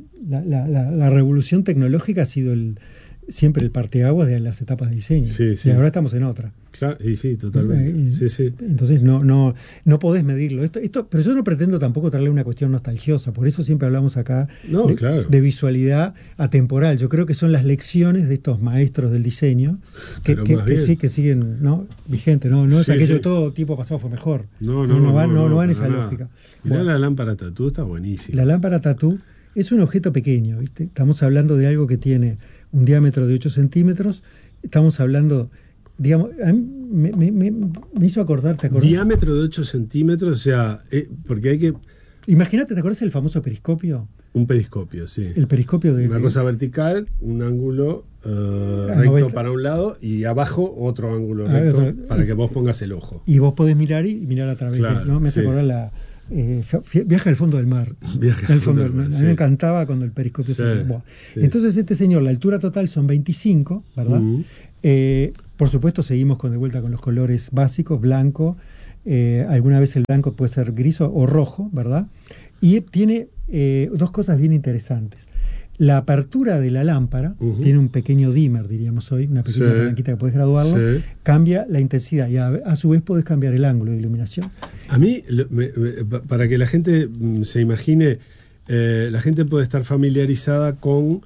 la revolución tecnológica ha sido siempre el parteaguas de las etapas de diseño. Sí. Y ahora estamos en otra. Claro, y sí, totalmente. Sí. Entonces no podés medirlo. Pero yo no pretendo tampoco traerle una cuestión nostalgiosa. Por eso siempre hablamos acá de visualidad atemporal. Yo creo que son las lecciones de estos maestros del diseño que siguen, ¿no? vigentes. No es aquello de todo tiempo pasado fue mejor. No va en esa lógica. Mirá, la lámpara tatú está buenísima. La lámpara tatú es un objeto pequeño, ¿viste? Estamos hablando de algo que tiene un diámetro de 8 centímetros. Estamos hablando, digamos, a mí me hizo acordar, ¿te acordás? Diámetro de 8 centímetros, o sea, porque hay que... Imagínate, ¿te acuerdas el famoso periscopio? Un periscopio, sí. El periscopio de... Una cosa vertical, un ángulo recto para un lado y abajo otro ángulo recto para que vos pongas el ojo. Y vos podés mirar y mirar a través claro, ¿no? Me hace acordar Viaje al fondo del mar. Viaje al fondo del mar. A mí me encantaba cuando el periscopio se... Sí. Entonces este señor, la altura total son 25, ¿verdad? Por supuesto seguimos de vuelta con los colores básicos, blanco, alguna vez el blanco puede ser gris o rojo, ¿verdad? Y tiene dos cosas bien interesantes. La apertura de la lámpara tiene un pequeño dimmer, diríamos hoy, una pequeña palanquita que puedes graduarlo, cambia la intensidad y a su vez podés cambiar el ángulo de iluminación. A mí, para que la gente se imagine, la gente puede estar familiarizada con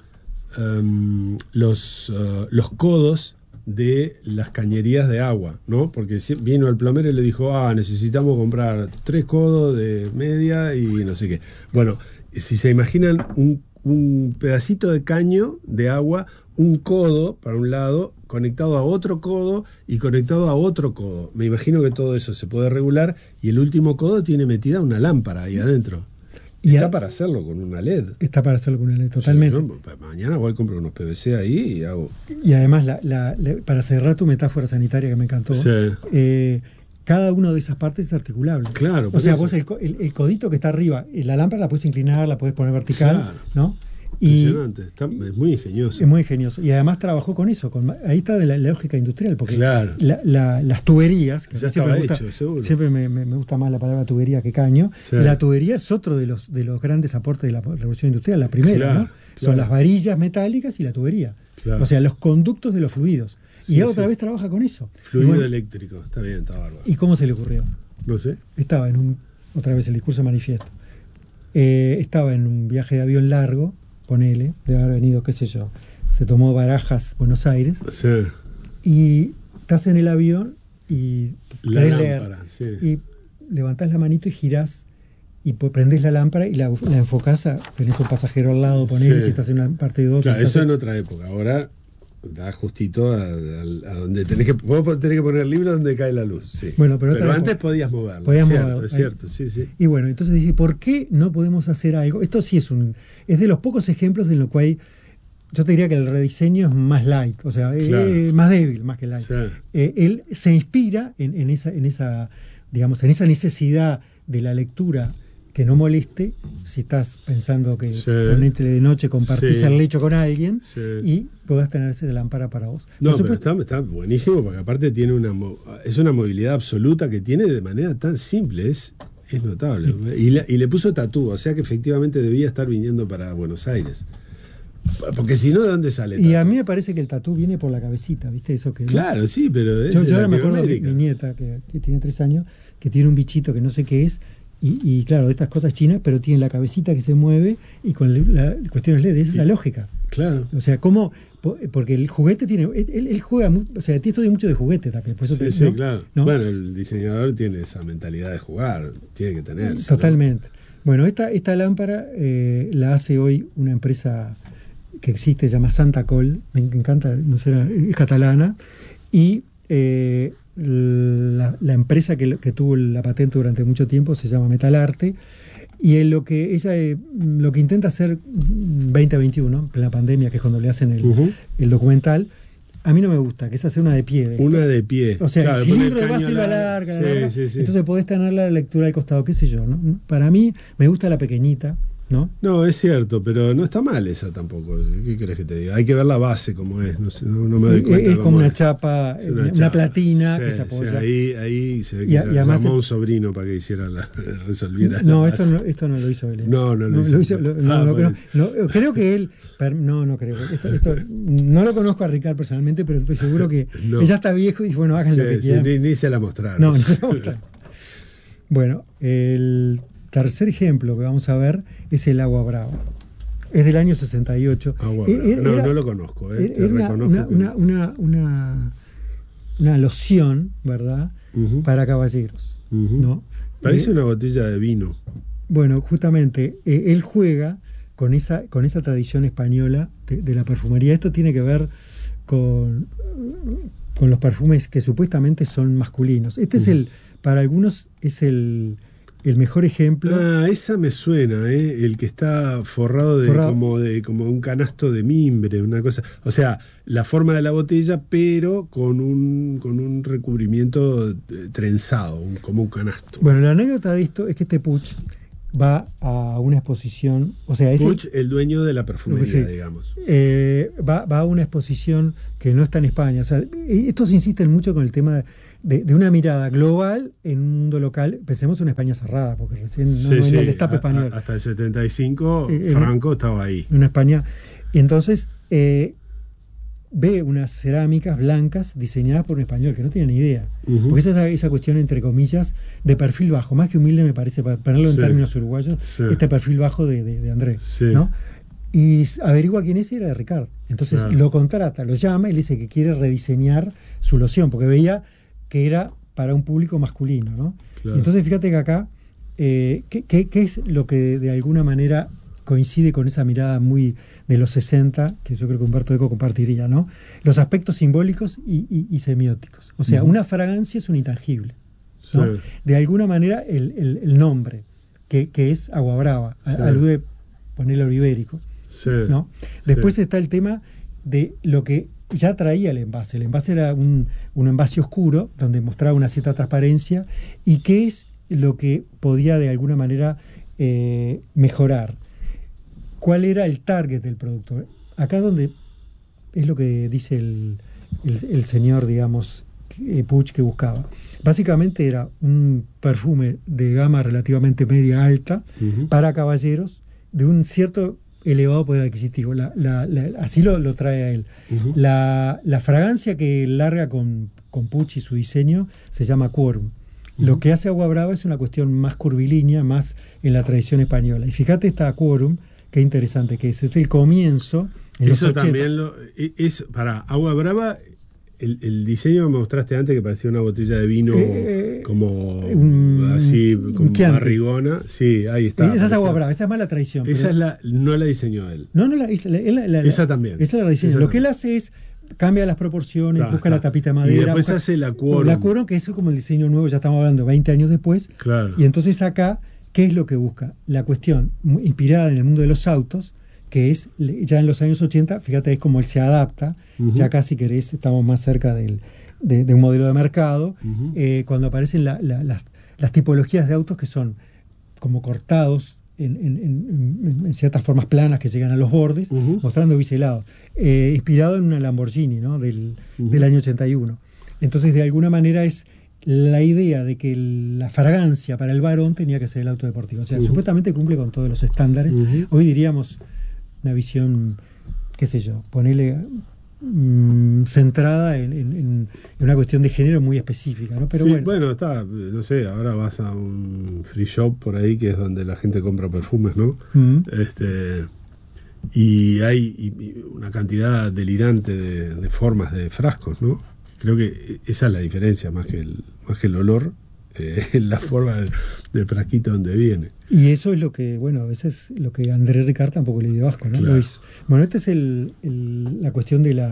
los codos de las cañerías de agua, ¿no? Porque vino el plomero y le dijo, necesitamos comprar 3 codos de media y no sé qué. Bueno, si se imaginan un pedacito de caño de agua, un codo para un lado, conectado a otro codo y conectado a otro codo. Me imagino que todo eso se puede regular y el último codo tiene metida una lámpara ahí adentro. Y está para hacerlo con una LED. Está para hacerlo con una LED, totalmente. O sea, mañana voy a comprar unos PVC ahí y hago... Y además, para cerrar tu metáfora sanitaria que me encantó, cada una de esas partes es articulable. Claro. O sea, vos el codito que está arriba, la lámpara la puedes inclinar, la puedes poner vertical, claro, ¿no? Impresionante, es muy ingenioso. Es muy ingenioso. Y además trabajó con eso. Ahí está de la lógica industrial, porque las tuberías, que ya siempre, siempre me gusta más la palabra tubería que caño, la tubería es otro de los grandes aportes de la revolución industrial, la primera, ¿no? Son las varillas metálicas y la tubería. O sea, los conductos de los fluidos. Y otra vez trabaja con eso. Fluido eléctrico, está bien, está bárbaro. ¿Y cómo se le ocurrió? No sé. Estaba otra vez el discurso manifiesto. Estaba en un viaje de avión largo, ponele, debe haber venido, qué sé yo, se tomó Barajas, Buenos Aires, y estás en el avión y y levantás la manito y girás y prendés la lámpara y la enfocás, tenés un pasajero al lado, ponele, si estás en una parte de 2. Claro, eso en otra época, ahora da justito a donde vos tenés que poner el libro donde cae la luz. Sí. Bueno, pero antes podías moverlo. Es cierto, sí. Y bueno, entonces dice, ¿por qué no podemos hacer algo? Esto sí es de los pocos ejemplos en los cuales yo te diría que el rediseño es más light, o sea, más débil, más que light. Sí. Él se inspira en esa, digamos, en esa necesidad de la lectura que no moleste si estás pensando que ponete de noche compartís el lecho con alguien y podás tener esa lámpara para vos. No, pero está buenísimo porque aparte tiene es una movilidad absoluta que tiene de manera tan simple, es notable. Y le puso tatú, o sea que efectivamente debía estar viniendo para Buenos Aires. Porque si no, ¿de dónde sale? Y a mí me parece que el tatú viene por la cabecita, ¿viste? Eso que claro, sí, pero es yo ahora me acuerdo de mi nieta, que tiene 3 años, que tiene un bichito que no sé qué es. Y claro, de estas cosas chinas, pero tiene la cabecita que se mueve y con la cuestiones LED, esa es la lógica. Claro. O sea, ¿cómo? Porque el juguete tiene. Él juega, o sea, estudia mucho de juguete también. Por eso sí, claro. ¿No? Bueno, el diseñador tiene esa mentalidad de jugar, tiene que tener. Totalmente. ¿No? Bueno, esta lámpara la hace hoy una empresa que existe, se llama Santacol, me encanta, no sé, es catalana, y la empresa que tuvo la patente durante mucho tiempo se llama Metalarte, y ella lo que intenta hacer 2021, en la pandemia, que es cuando le hacen el documental, a mí no me gusta, que es hacer una de pie. Una de pie. O sea, el cilindro de base lo alarga, entonces podés tener la lectura al costado, qué sé yo, ¿no? Para mí me gusta la pequeñita, ¿no? No, es cierto, pero no está mal esa tampoco. ¿Qué querés que te diga? Hay que ver la base como es. No me doy cuenta. Es como una chapa, una platina que se apoya. Ahí se ve que llamó a un sobrino para que resolviera. No, esto no lo hizo Belén. No lo hizo. Creo que él. No creo. Esto, no lo conozco a Ricard personalmente, pero estoy seguro que ella está viejo y dice, bueno, hagan lo que quieran. Ni se la mostraron. No, ni se la mostraron. Bueno, el tercer ejemplo que vamos a ver es el Agua Brava. Es del año 68. No lo conozco. Era una loción, ¿verdad? Para caballeros. ¿No? Parece una botella de vino. Bueno, justamente, él juega con esa tradición española de la perfumería. Esto tiene que ver con los perfumes que supuestamente son masculinos. Este es para algunos es el el mejor ejemplo. Ah, esa me suena, el que está forrado como un canasto de mimbre, una cosa. O sea, la forma de la botella, pero con un recubrimiento trenzado, como un canasto. Bueno, la anécdota de esto es que este Puig va a una exposición, o sea, Puig, el dueño de la perfumería, digamos. Va a una exposición que no está en España. O sea, estos insisten mucho con el tema de una mirada global en un mundo local. Pensemos en una España cerrada, porque recién no venía el destape español. Hasta el 75, Franco estaba ahí. Una España. Y entonces ve unas cerámicas blancas diseñadas por un español que no tiene ni idea. Porque esa cuestión, entre comillas, de perfil bajo, más que humilde me parece, para ponerlo en términos uruguayos, este perfil bajo de Andrés, ¿no? Y averigua quién es y era de Ricard. Entonces lo contrata, lo llama y le dice que quiere rediseñar su loción, porque veía que era para un público masculino, ¿no? Entonces fíjate que acá, ¿qué es lo que de alguna manera coincide con esa mirada muy de los 60, que yo creo que Humberto Eco compartiría, ¿no? Los aspectos simbólicos y semióticos. O sea, una fragancia es un intangible, ¿no? De alguna manera el nombre, que es Agua Brava, alude, ponerlo al ibérico, ¿no? Después está el tema de lo que ya traía el envase. El envase era un envase oscuro, donde mostraba una cierta transparencia, y qué es lo que podía de alguna manera mejorar. ¿Cuál era el target del producto? Acá donde es lo que dice el señor, digamos, Puig, que buscaba. Básicamente era un perfume de gama relativamente media alta para caballeros de un cierto elevado poder adquisitivo. Así lo trae a él. La fragancia que larga con Puig y su diseño se llama Quorum. Lo que hace Agua Brava es una cuestión más curvilínea, más en la tradición española. Y fíjate esta Quorum, qué interesante que es el comienzo. Eso también es para Agua Brava. El diseño que me mostraste antes, que parecía una botella de vino como barrigona. Sí, ahí está. Esa es Agua Brava, esa es más la tradición. Esa no la diseñó él. No, esa también. Esa es la diseño. Lo que él hace es cambia las proporciones, busca la tapita de madera. Y después hace la Quorum. La Quorum, que es como el diseño nuevo, ya estamos hablando 20 años después. Y entonces acá, ¿qué es lo que busca? La cuestión inspirada en el mundo de los autos, que es ya en los años 80, fíjate, es como él se adapta, ya casi querés, estamos más cerca de un modelo de mercado, cuando aparecen las tipologías de autos que son como cortados en ciertas formas planas que llegan a los bordes, mostrando biselados, inspirado en una Lamborghini, ¿no? del año 81. Entonces, de alguna manera es la idea de que la fragancia para el varón tenía que ser el auto deportivo. O sea, supuestamente cumple con todos los estándares. Hoy diríamos una visión, qué sé yo, ponerle centrada en una cuestión de género muy específica, ¿no? Pero bueno, está, no sé, ahora vas a un free shop por ahí, que es donde la gente compra perfumes, ¿no? Y hay una cantidad delirante de formas de frascos, ¿no? Creo que esa es la diferencia, más que el olor, la forma del frasquito donde viene. Y eso es lo que, bueno, eso es lo que André Ricard tampoco le dio asco, ¿no? Lo hizo. Bueno, esta es la cuestión del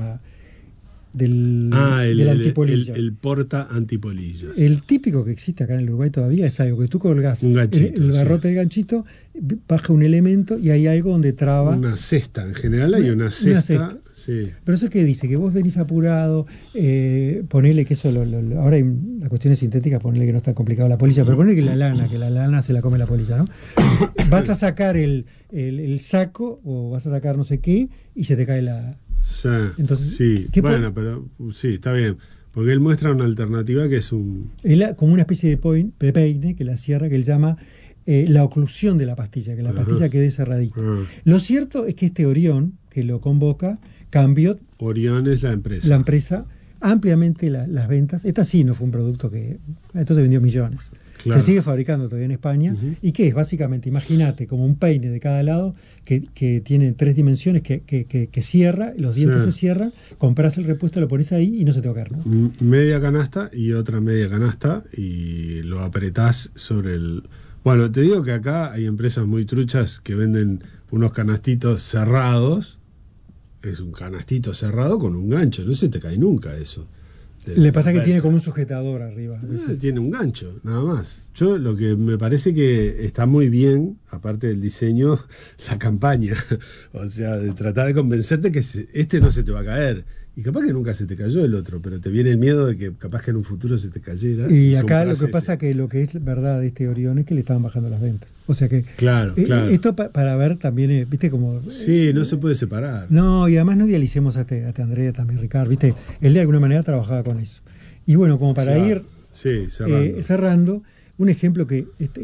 antipolilla. El porta antipolillas. El típico que existe acá en el Uruguay todavía es algo que tú colgás un ganchito, el barrote del ganchito, baja un elemento y hay algo donde traba. Una cesta, en general hay una cesta. Sí. Pero eso que dice, que vos venís apurado, ponele que eso, ahora hay las cuestiones sintéticas, ponele que no es tan complicado la polilla, pero ponele que la lana se la come la polilla, ¿no? Vas a sacar el saco o vas a sacar no sé qué y se te cae la... Sí, entonces, bueno, pero sí, está bien, porque él muestra una alternativa que es como una especie de peine que la cierra, que él llama la oclusión de la pastilla, que la pastilla quede cerradita. Lo cierto es que este Orión, que lo convoca, cambió. Orión es la empresa. La empresa, ampliamente las ventas. Esta sí no fue un producto que... Esto se vendió millones. Se sigue fabricando todavía en España. ¿Y qué es? Básicamente, imagínate, como un peine de cada lado que tiene 3 dimensiones, que cierra, los dientes se cierran, compras el repuesto, lo pones ahí y no se te va a caer, ¿no? Media canasta y otra media canasta y lo apretás sobre el... Bueno, te digo que acá hay empresas muy truchas que venden unos canastitos cerrados. Es un canastito cerrado con un gancho, no se te cae nunca eso. Le pasa que tiene como un sujetador arriba. Tiene un gancho, nada más. Yo lo que me parece que está muy bien, aparte del diseño, la campaña. O sea, de tratar de convencerte que este no se te va a caer. Y capaz que nunca se te cayó el otro, pero te viene el miedo de que capaz que en un futuro se te cayera. Y acá lo que pasa que lo que es verdad de este Orión es que le estaban bajando las ventas. O sea que claro. Esto para ver también, viste, como... Sí, no se puede separar. No, y además no idealicemos a Andrea también, Ricardo, viste, él de alguna manera trabajaba con eso. Y bueno, como para ir cerrando, un ejemplo que